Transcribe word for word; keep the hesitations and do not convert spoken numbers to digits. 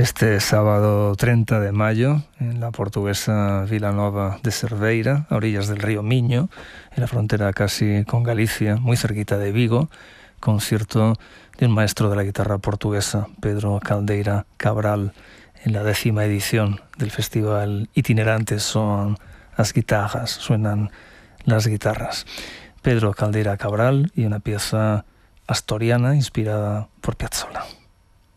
Este sábado treinta de mayo, en la portuguesa Vilanova de Cerveira, a orillas del río Miño, en la frontera casi con Galicia, muy cerquita de Vigo, concierto de un maestro de la guitarra portuguesa, Pedro Caldeira Cabral, en la décima edición del festival itinerante Son as Guitarras, suenan las guitarras. Pedro Caldeira Cabral y una pieza asturiana inspirada por Piazzolla.